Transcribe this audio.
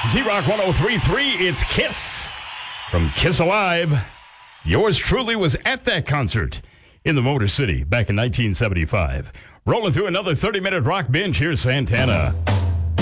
Z-Rock 103.3, it's Kiss from Kiss Alive. Yours truly was at that concert in the Motor City back in 1975. Rolling through another 30-minute rock binge, here's Santana.